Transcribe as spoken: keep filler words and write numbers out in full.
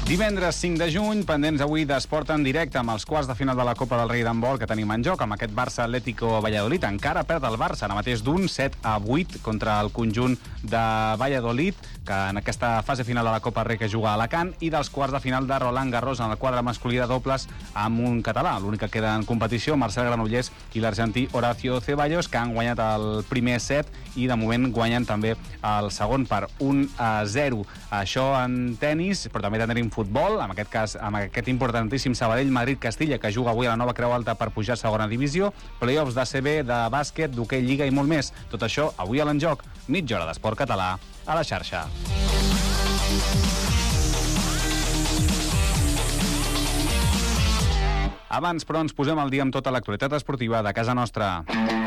Divendres cinc de juny, pendents avui d'esport en directe amb els quarts de final de la Copa del Rei d'handbol que tenim en joc, amb aquest Barça Atlético Valladolid. Encara perd el Barça, ara mateix d'un set a vuit contra el conjunt de Valladolid, que en aquesta fase final de la Copa del Rei que juga a Alacant, i dels quarts de final de Roland Garros en el quadre masculí de dobles amb un català. L'únic que queda en competició, Marcel Granollers i l'argentí Horacio Ceballos, que han guanyat el primer set i de moment guanyen també el segon per un a zero. Això en tennis, però també tenim futbol, en aquest cas amb aquest importantíssim Sabadell-Madrid-Castilla, que juga avui a la nova Creu Alta per pujar a segona divisió, playoffs d'A C B, de bàsquet, d'hoquei lliga i molt més. Tot això avui a l'Enjoc, mitja hora d'esport català a la xarxa. Abans, però, ens posem al dia amb tota l'actualitat esportiva de casa nostra.